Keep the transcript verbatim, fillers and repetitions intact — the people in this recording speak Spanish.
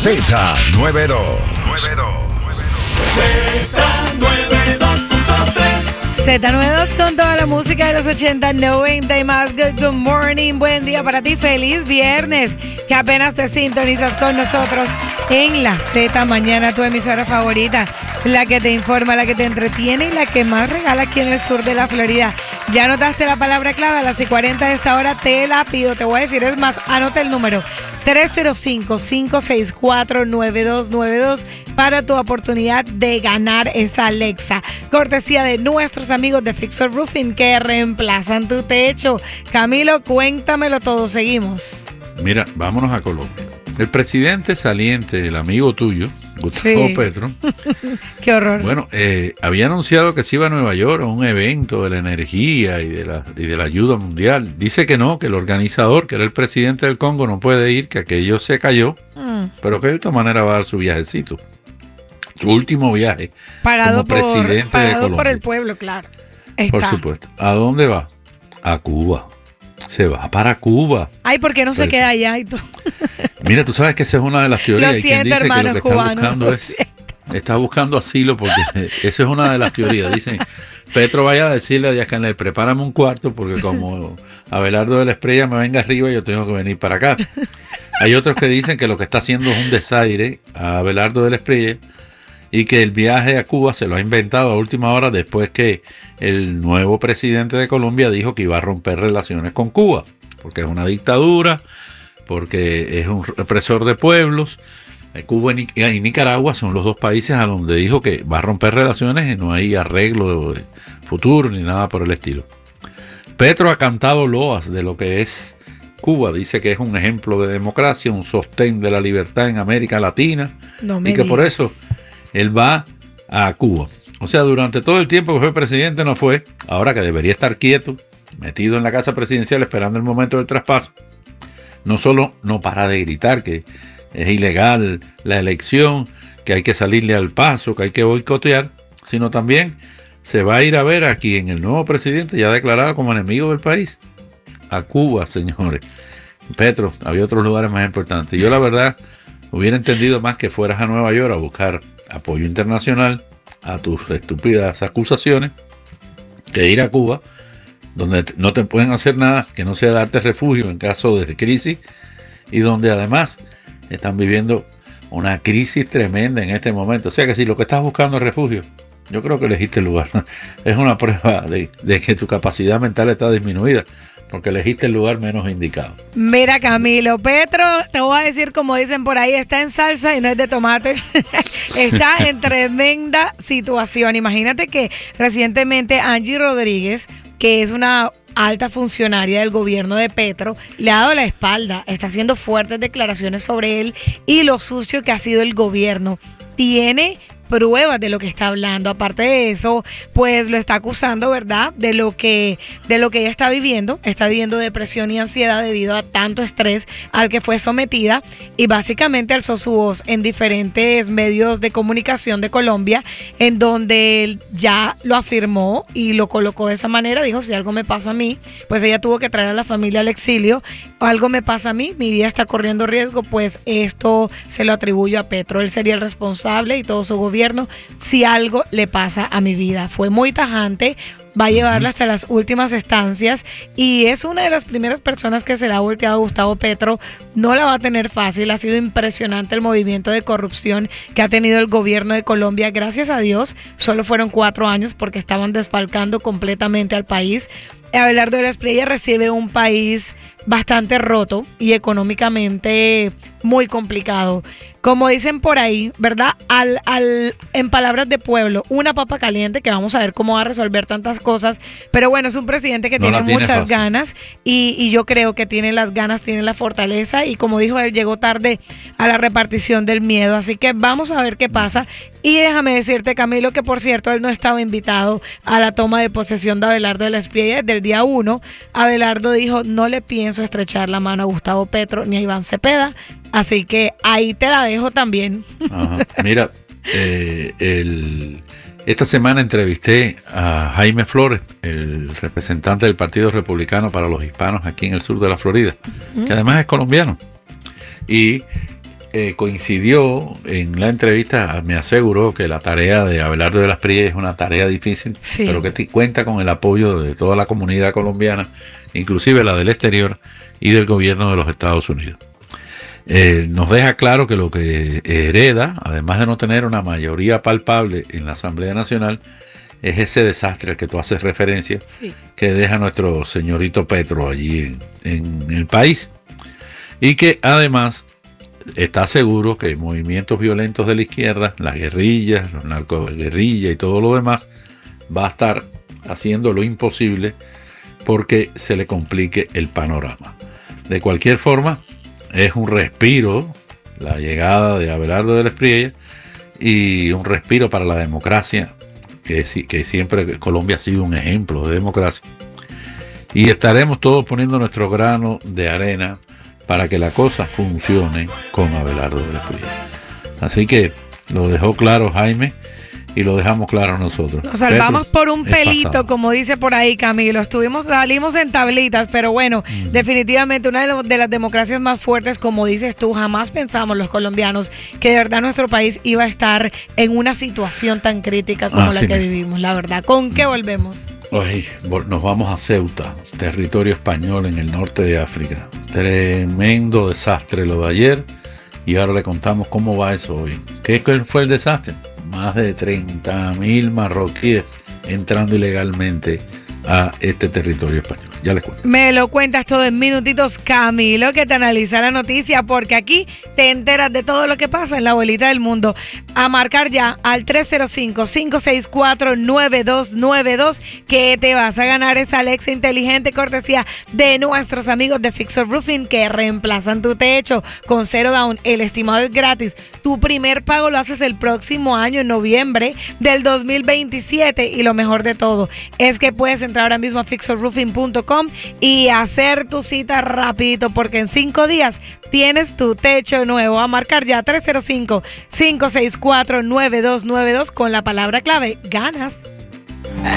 Z noventa y dos. Z noventa y dos punto tres. Z noventa y dos con toda la música de los ochenta, noventa y más. Good, good morning, buen día para ti, feliz viernes, que apenas te sintonizas con nosotros en la Z Mañana, tu emisora favorita, la que te informa, la que te entretiene y la que más regala aquí en el sur de la Florida. Ya anotaste la palabra clave, a las y cuarenta de esta hora te la pido, te voy a decir, es más, anota el número tres cero cinco, cinco seis cuatro, nueve dos nueve dos para tu oportunidad de ganar esa Alexa, cortesía de nuestros amigos de Fixer Roofing que reemplazan tu techo. Camilo, cuéntamelo todo, seguimos. Mira, vámonos a Colombia. El presidente saliente, el amigo tuyo, Gustavo Sí. Petro, Qué horror. bueno, eh, había anunciado que se iba a Nueva York a un evento de la energía y de la, y de la ayuda mundial. Dice que no, que el organizador, que era el presidente del Congo, no puede ir, que aquello se cayó, Mm. pero que de esta manera va a dar su viajecito. Su último viaje Pagado, como por, presidente de pagado por Colombia. el pueblo, claro. Está. Por supuesto. ¿A dónde va? A Cuba. Se va para Cuba. Ay, ¿por qué no se Perfecto. queda allá y todo? Mira, tú sabes que esa es una de las teorías. Lo Hay quien siento, dice hermanos que lo que está cubanos, buscando lo es, siento. está buscando asilo, porque esa es una de las teorías. Dicen, Petro vaya a decirle a Díaz Canel, prepárame un cuarto, porque como Abelardo de la Espriella me venga arriba, yo tengo que venir para acá. Hay otros que dicen que lo que está haciendo es un desaire a Abelardo de la Espriella y que el viaje a Cuba se lo ha inventado a última hora después que el nuevo presidente de Colombia dijo que iba a romper relaciones con Cuba, porque es una dictadura, porque es un represor de pueblos. Cuba y Nicaragua son los dos países a donde dijo que va a romper relaciones y no hay arreglo de futuro ni nada por el estilo. Petro ha cantado loas de lo que es Cuba, dice que es un ejemplo de democracia, un sostén de la libertad en América Latina, No me y que por digas. eso él va a Cuba. O sea, durante todo el tiempo que fue presidente no fue, ahora que debería estar quieto, metido en la casa presidencial esperando el momento del traspaso. No solo no para de gritar que es ilegal la elección, que hay que salirle al paso, que hay que boicotear, sino también se va a ir a ver a quien el nuevo presidente ya ha declarado como enemigo del país, a Cuba, señores. Petro, había otros lugares más importantes. Yo la verdad hubiera entendido más que fueras a Nueva York a buscar apoyo internacional a tus estúpidas acusaciones que ir a Cuba, donde no te pueden hacer nada que no sea darte refugio en caso de crisis y donde además están viviendo una crisis tremenda en este momento. O sea que si lo que estás buscando es refugio, yo creo que elegiste el lugar. Es una prueba de, de que tu capacidad mental está disminuida, porque elegiste el lugar menos indicado. Mira, Camilo, Petro, te voy a decir como dicen por ahí, está en salsa y no es de tomate. Está en tremenda situación. Imagínate que recientemente Angie Rodríguez, que es una alta funcionaria del gobierno de Petro, le ha dado la espalda, está haciendo fuertes declaraciones sobre él y lo sucio que ha sido el gobierno. Tiene pruebas de lo que está hablando. Aparte de eso, pues lo está acusando, ¿verdad? De lo que, de lo que ella está viviendo. Está viviendo depresión y ansiedad debido a tanto estrés al que fue sometida y básicamente alzó su voz en diferentes medios de comunicación de Colombia, en donde él ya lo afirmó y lo colocó de esa manera. Dijo, si algo me pasa a mí, pues ella tuvo que traer a la familia al exilio. Algo me pasa a mí, mi vida está corriendo riesgo, pues esto se lo atribuyo a Petro. Él sería el responsable y todo su gobierno si algo le pasa a mi vida. Fue muy tajante, va a llevarla hasta las últimas estancias y es una de las primeras personas que se le ha volteado a Gustavo Petro. No la va a tener fácil, ha sido impresionante el movimiento de corrupción que ha tenido el gobierno de Colombia. Gracias a Dios, solo fueron cuatro años porque estaban desfalcando completamente al país. Abelardo de la Espriella recibe un país bastante roto y económicamente muy complicado. Como dicen por ahí, ¿verdad? Al, al, en palabras de pueblo, una papa caliente, que vamos a ver cómo va a resolver tantas cosas. Pero bueno, es un presidente que No tiene la tiene muchas fácil. ganas y, y yo creo que tiene las ganas, tiene la fortaleza y como dijo él, llegó tarde a la repartición del miedo. Así que vamos a ver qué pasa. Y déjame decirte, Camilo, que por cierto, él no estaba invitado a la toma de posesión de Abelardo de la Espriella desde el día uno. Abelardo dijo, no le pienso estrechar la mano a Gustavo Petro ni a Iván Cepeda. Así que ahí te la dejo también. Ajá. Mira, eh, el, esta semana entrevisté a Jaime Flores, el representante del Partido Republicano para los Hispanos aquí en el sur de la Florida, uh-huh. que además es colombiano. Y eh, coincidió en la entrevista, me aseguró que la tarea de Abelardo de las Priellas es una tarea difícil, sí. pero que t- cuenta con el apoyo de toda la comunidad colombiana, inclusive la del exterior y del gobierno de los Estados Unidos. Eh, nos deja claro que lo que hereda, además de no tener una mayoría palpable en la Asamblea Nacional, es ese desastre al que tú haces referencia, Sí. que deja nuestro señorito Petro allí en, en el país, y que además está seguro que movimientos violentos de la izquierda, las guerrillas, los narcoguerrillas y todo lo demás, va a estar haciendo lo imposible porque se le complique el panorama. De cualquier forma, es un respiro la llegada de Abelardo de las Priellas y un respiro para la democracia, que, que siempre Colombia ha sido un ejemplo de democracia. Y estaremos todos poniendo nuestro grano de arena para que la cosa funcione con Abelardo de las Priellas. Así que lo dejó claro Jaime y lo dejamos claro nosotros. Nos salvamos Petro por un es pelito, pasado. como dice por ahí Camilo. Estuvimos, salimos en tablitas, pero bueno, Mm. definitivamente una de, lo- de las democracias más fuertes, como dices tú, jamás pensamos los colombianos que de verdad nuestro país iba a estar en una situación tan crítica como Así la que mismo. vivimos, la verdad. ¿Con qué volvemos? Ay, vol- nos vamos a Ceuta, territorio español en el norte de África. Tremendo desastre lo de ayer y ahora le contamos cómo va eso hoy. ¿Qué fue el desastre? Más de treinta mil marroquíes entrando ilegalmente a este territorio español. Ya les cuento. Me lo cuentas todo en minutitos, Camilo, que te analiza la noticia, porque aquí te enteras de todo lo que pasa en la bolita del mundo. A marcar ya al tres cero cinco, cinco seis cuatro, nueve dos nueve dos, que te vas a ganar esa Alexa inteligente cortesía de nuestros amigos de Fixer Roofing, que reemplazan tu techo con cero down. El estimado es gratis. Tu primer pago lo haces el próximo año, en noviembre del dos mil veintisiete. Y lo mejor de todo es que puedes entrar ahora mismo a fixer roofing punto com y hacer tu cita rapidito, porque en cinco días tienes tu techo nuevo. A marcar ya tres cero cinco, cinco seis cuatro, nueve dos nueve dos con la palabra clave ganas.